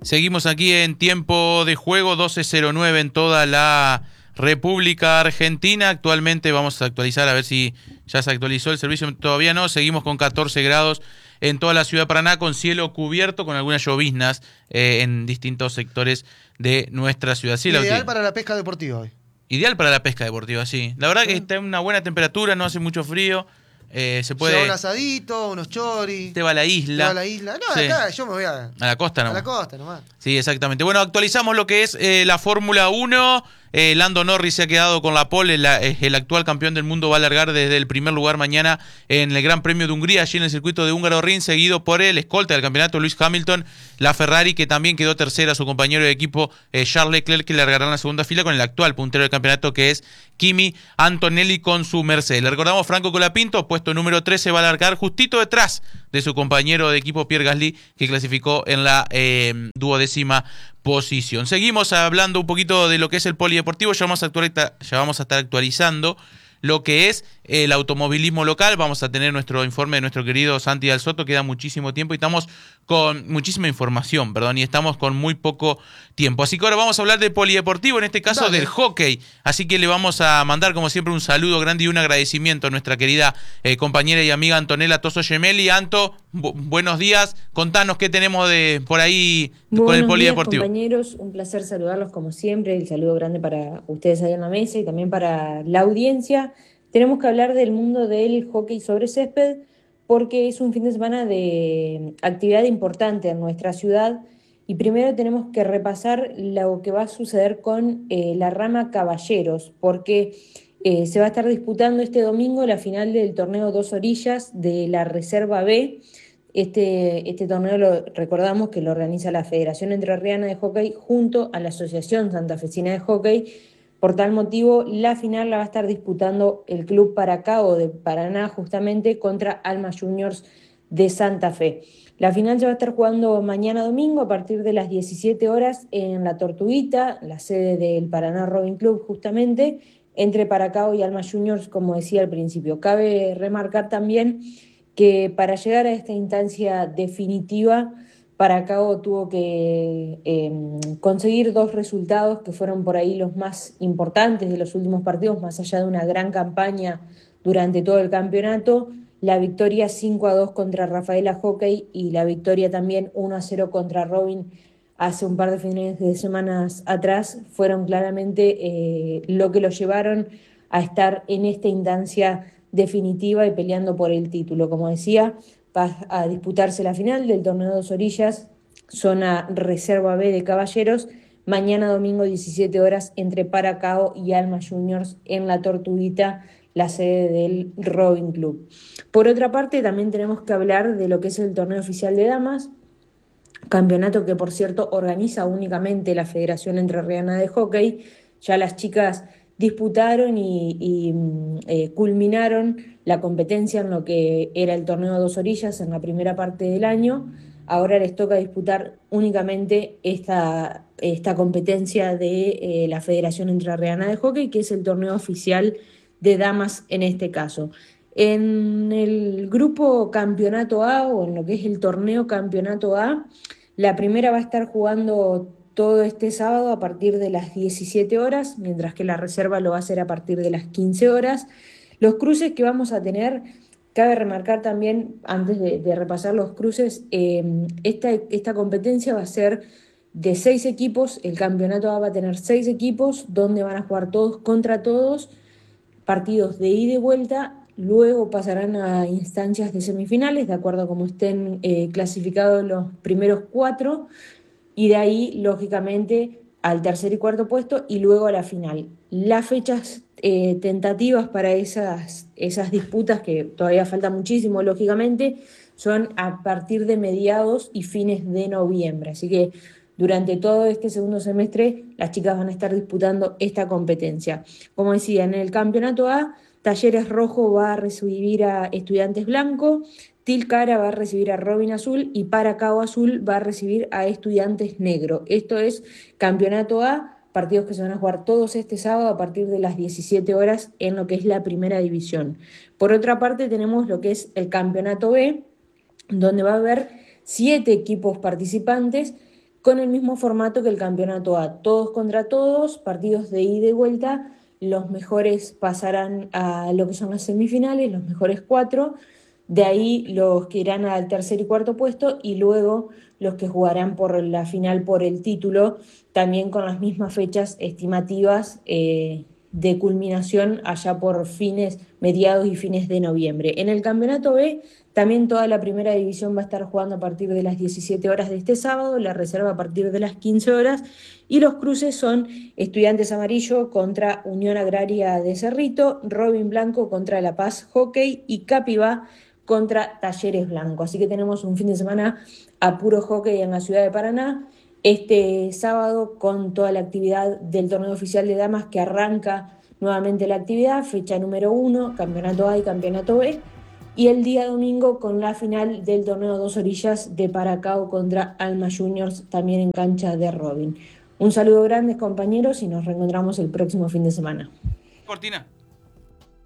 Seguimos aquí en tiempo de juego, 12:09 en toda la República Argentina. Actualmente vamos a actualizar, a ver si ya se actualizó el servicio, todavía no. Seguimos con 14 grados en toda la ciudad de Paraná, con cielo cubierto, con algunas lloviznas en distintos sectores de nuestra ciudad. Sí, Ideal para la pesca deportiva hoy. Ideal para la pesca deportiva, sí. La verdad que está en una buena temperatura, no hace mucho frío. Se puede. Lleva un asadito, unos choris. Te va a la isla. Te va a la isla. No, Sí. acá yo me voy a la costa nomás. la costa nomás. Sí, exactamente. Bueno, actualizamos lo que es la Fórmula 1. Lando Norris se ha quedado con la pole. El actual campeón del mundo va a largar desde el primer lugar mañana en el Gran Premio de Hungría, allí en el circuito de Hungaroring, seguido por el escolta del campeonato, Lewis Hamilton. La Ferrari, que también quedó tercera, su compañero de equipo, Charles Leclerc, que largará en la segunda fila con el actual puntero del campeonato, que es Kimi Antonelli con su Mercedes. Le recordamos, Franco Colapinto, puesto número 13, va a largar justito detrás de su compañero de equipo, Pierre Gasly, que clasificó en la 12ª posición. Seguimos hablando un poquito de lo que es el polideportivo. Ya vamos a estar actualizando lo que es el automovilismo local. Vamos a tener nuestro informe de nuestro querido Santi Dal Soto. Queda muchísimo tiempo y estamos con muchísima información, y estamos con muy poco tiempo. Así que ahora vamos a hablar del polideportivo, en este caso Dale. del hockey. Así que le vamos a mandar, como siempre, un saludo grande y un agradecimiento a nuestra querida compañera y amiga Antonella Toso Gemelli. Anto, buenos días. Contanos qué tenemos de por ahí con el polideportivo. Buenos días, compañeros. Un placer saludarlos como siempre. El saludo grande para ustedes ahí en la mesa y también para la audiencia. Tenemos que hablar del mundo del hockey sobre césped porque es un fin de semana de actividad importante en nuestra ciudad y primero tenemos que repasar lo que va a suceder con la rama Caballeros, porque se va a estar disputando este domingo la final del torneo Dos Orillas de la Reserva B. Este torneo recordamos que lo organiza la Federación Entrerriana de Hockey junto a la Asociación Santafesina de Hockey. Por tal motivo, la final la va a estar disputando el Club Paracao de Paraná, justamente contra Alma Juniors de Santa Fe. La final se va a estar jugando mañana domingo a partir de las 17 horas en La Tortuguita, la sede del Paraná Rowing Club, justamente, entre Paracao y Alma Juniors, como decía al principio. Cabe remarcar también que para llegar a esta instancia definitiva, Paracao tuvo que conseguir 2 resultados que fueron por ahí los más importantes de los últimos partidos, más allá de una gran campaña durante todo el campeonato. La victoria 5-2 contra Rafaela Hockey y la victoria también 1-0 contra Robin hace un par de fines de semanas atrás fueron claramente lo que los llevaron a estar en esta instancia definitiva y peleando por el título. Como decía, va a disputarse la final del torneo Dos Orillas, zona Reserva B de Caballeros, mañana domingo 17 horas entre Paracao y Alma Juniors en La Tortuguita, la sede del Rowing Club. Por otra parte, también tenemos que hablar de lo que es el torneo oficial de damas, campeonato que por cierto organiza únicamente la Federación Entrerriana de Hockey. Ya las chicas disputaron y culminaron la competencia en lo que era el torneo Dos Orillas en la primera parte del año. Ahora les toca disputar únicamente esta competencia de la Federación Entrerriana de Hockey, que es el torneo oficial de damas en este caso. En el grupo Campeonato A, o en lo que es el torneo Campeonato A, la primera va a estar jugando todo este sábado a partir de las 17 horas, mientras que la reserva lo va a hacer a partir de las 15 horas. Los cruces que vamos a tener, cabe remarcar también, antes de repasar los cruces, esta competencia va a ser de 6 equipos. El campeonato A va a tener 6 equipos, donde van a jugar todos contra todos, partidos de ida y vuelta. Luego pasarán a instancias de semifinales, de acuerdo a cómo estén clasificados los primeros 4, y de ahí, lógicamente, al tercer y cuarto puesto, y luego a la final. Las fechas tentativas para esas disputas, que todavía falta muchísimo, lógicamente, son a partir de mediados y fines de noviembre. Así que durante todo este segundo semestre, las chicas van a estar disputando esta competencia. Como decía, en el campeonato A, Talleres Rojo va a recibir a Estudiantes Blanco, Tilcara va a recibir a Robin Azul y Paracao Azul va a recibir a Estudiantes Negro. Esto es campeonato A, partidos que se van a jugar todos este sábado a partir de las 17 horas en lo que es la primera división. Por otra parte, tenemos lo que es el campeonato B, donde va a haber 7 equipos participantes con el mismo formato que el campeonato A, todos contra todos, partidos de ida y vuelta. Los mejores pasarán a lo que son las semifinales, los mejores 4, de ahí los que irán al tercer y cuarto puesto, y luego los que jugarán por la final por el título, también con las mismas fechas estimativas de culminación allá por mediados y fines de noviembre. En el campeonato B, también toda la primera división va a estar jugando a partir de las 17 horas de este sábado, la reserva a partir de las 15 horas, y los cruces son Estudiantes Amarillo contra Unión Agraria de Cerrito, Robin Blanco contra La Paz Hockey y Capibá contra Talleres Blanco. Así que tenemos un fin de semana a puro hockey en la ciudad de Paraná. Este sábado con toda la actividad del torneo oficial de damas que arranca nuevamente la actividad, fecha número 1, campeonato A y campeonato B. Y el día domingo con la final del torneo Dos Orillas de Paracao contra Alma Juniors, también en cancha de Robin. Un saludo grande, compañeros, y nos reencontramos el próximo fin de semana. Cortina.